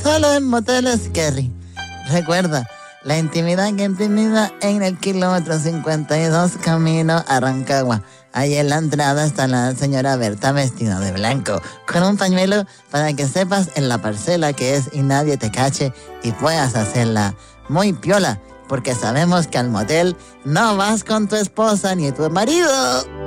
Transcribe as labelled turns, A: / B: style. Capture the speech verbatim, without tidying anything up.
A: Solo en Moteles Kerry. Recuerda, la intimidad que intimida en el kilómetro cincuenta y dos camino a Rancagua. Ahí en la entrada está la señora Berta vestida de blanco, con un pañuelo para que sepas en la parcela que es y nadie te cache y puedas hacerla muy piola, porque sabemos que al motel no vas con tu esposa ni tu marido.